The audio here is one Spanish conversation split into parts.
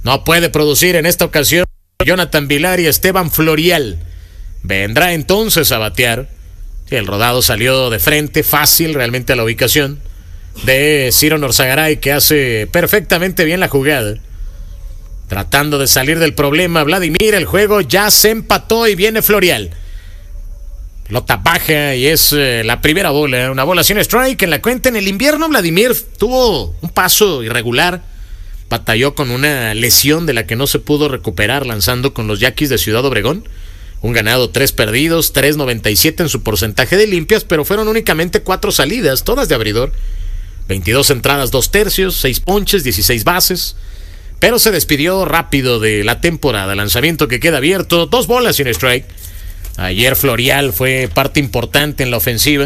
No puede producir en esta ocasión Jonathan Villar y Esteban Florial. Vendrá entonces a batear. El rodado salió de frente, fácil realmente a la ubicación de Ciro Norzagaray, que hace perfectamente bien la jugada. Tratando de salir del problema, Vladimir, el juego ya se empató y viene Florial. Pelota baja y es la primera bola, una bola sin strike en la cuenta. En el invierno Vladimir tuvo un paso irregular, batalló con una lesión de la que no se pudo recuperar lanzando con los Yaquis de Ciudad Obregón. Un ganado, 3 perdidos, 3.97 en su porcentaje de limpias, pero fueron únicamente 4 salidas, todas de abridor. 22 entradas, 2 tercios, 6 ponches, 16 bases. Pero se despidió rápido de la temporada. Lanzamiento que queda abierto, 2 bolas sin strike. Ayer Florial fue parte importante en la ofensiva,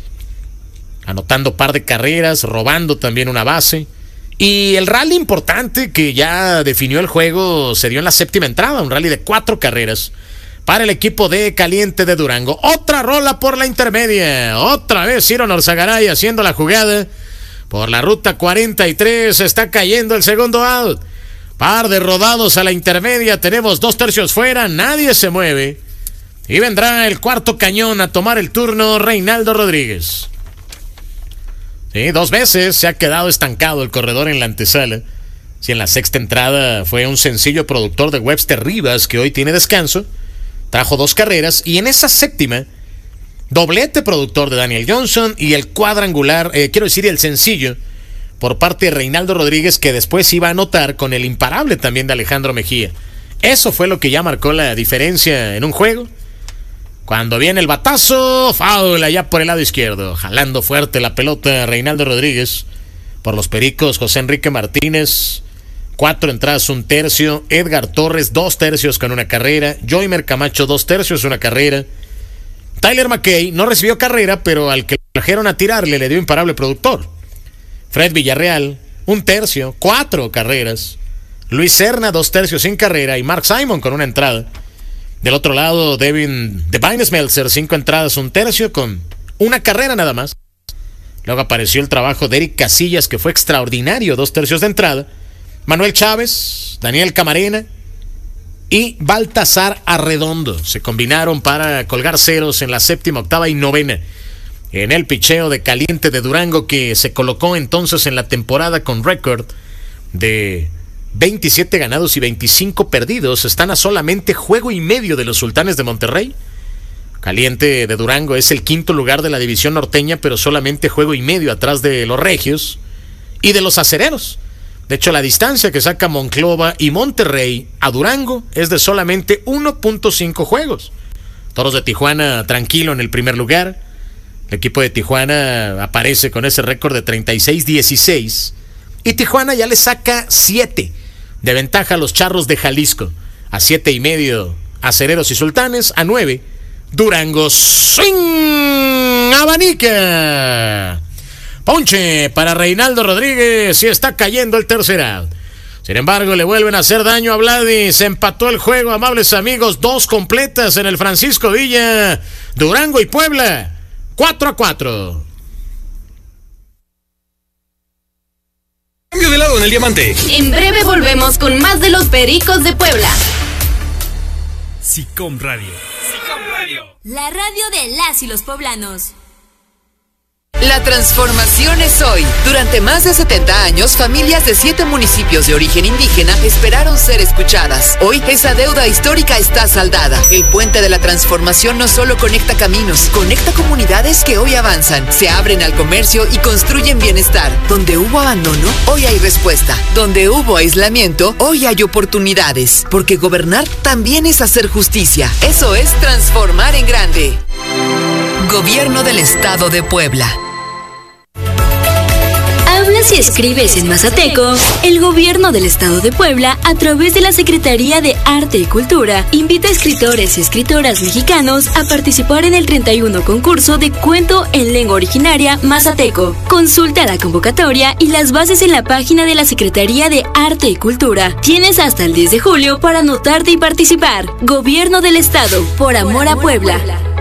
anotando par de carreras, robando también una base. Y el rally importante que ya definió el juego se dio en la séptima entrada, un rally de 4 carreras para el equipo de Caliente de Durango. Otra rola por la intermedia. Otra vez Ciro Norzagaray haciendo la jugada por la ruta 43. Está cayendo el segundo out. Par de rodados a la intermedia. Tenemos 2 tercios fuera. Nadie se mueve. Y vendrá el cuarto cañón a tomar el turno, Reinaldo Rodríguez. Sí, 2 veces se ha quedado estancado el corredor en la antesala. Sí, en la sexta entrada fue un sencillo productor de Webster Rivas, que hoy tiene descanso. Trajo 2 carreras, y en esa séptima, doblete productor de Daniel Johnson y el cuadrangular, el sencillo, por parte de Reinaldo Rodríguez, que después iba a anotar con el imparable también de Alejandro Mejía. Eso fue lo que ya marcó la diferencia en un juego. Cuando viene el batazo, foul allá por el lado izquierdo, jalando fuerte la pelota Reinaldo Rodríguez. Por los Pericos, José Enrique Martínez, 4 entradas, 1 tercio. Edgar Torres, 2 tercios con una carrera. Joymer Camacho, 2 tercios, 1 carrera. Tyler McKay no recibió carrera, pero al que trajeron a tirarle le dio imparable productor. Fred Villarreal, 1 tercio, 4 carreras. Luis Serna, 2 tercios sin carrera. Y Mark Simon con una entrada. Del otro lado, Devin Smeltzer, 5 entradas, 1 tercio con una carrera nada más. Luego apareció el trabajo de Eric Casillas, que fue extraordinario, 2 tercios de entrada. Manuel Chávez, Daniel Camarena y Baltasar Arredondo se combinaron para colgar ceros en la séptima, octava y novena. En el picheo de Caliente de Durango, que se colocó entonces en la temporada con récord de 27 ganados y 25 perdidos. Están a solamente juego y medio de los Sultanes de Monterrey. Caliente de Durango es el 5º lugar de la división norteña, pero solamente juego y medio atrás de los Regios y de los Acereros. De hecho, la distancia que saca Monclova y Monterrey a Durango es de solamente 1.5 juegos. Toros de Tijuana tranquilo en el primer lugar. El equipo de Tijuana aparece con ese récord de 36-16. Y Tijuana ya le saca 7 de ventaja a los Charros de Jalisco. A 7.5 Acereros y Sultanes. A 9 Durango. ¡Swing! ¡Abanica! Ponche para Reinaldo Rodríguez y está cayendo el tercer out. Sin embargo, le vuelven a hacer daño a Vladi. Se empató el juego, amables amigos. 2 completas en el Francisco Villa. Durango y Puebla, 4-4. Cambio de lado en el diamante. En breve volvemos con más de los Pericos de Puebla. SICOM Radio. SICOM Radio. La radio de las y los poblanos. La transformación es hoy. Durante más de 70 años, familias de 7 municipios de origen indígena esperaron ser escuchadas. Hoy, esa deuda histórica está saldada. El puente de la transformación no solo conecta caminos, conecta comunidades que hoy avanzan, se abren al comercio y construyen bienestar. Donde hubo abandono, hoy hay respuesta. Donde hubo aislamiento, hoy hay oportunidades. Porque gobernar también es hacer justicia. Eso es transformar en grande. Gobierno del Estado de Puebla. Hablas y escribes en mazateco. El Gobierno del Estado de Puebla, a través de la Secretaría de Arte y Cultura, invita a escritores y escritoras mexicanos a participar en el 31 concurso de cuento en lengua originaria mazateco. Consulta la convocatoria y las bases en la página de la Secretaría de Arte y Cultura. Tienes hasta el 10 de julio para anotarte y participar. Gobierno del Estado, por amor a Puebla.